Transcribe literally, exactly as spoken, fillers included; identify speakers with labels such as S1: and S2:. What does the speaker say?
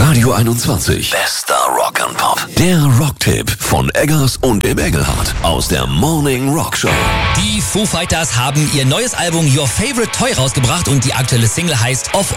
S1: Radio einundzwanzig. Bester Rock'n'Pop. Der Rocktipp von Eggers und Im Engelhardt aus der Morning Rock Show.
S2: Die Foo Fighters haben ihr neues Album Your Favorite Toy rausgebracht und die aktuelle Single heißt Of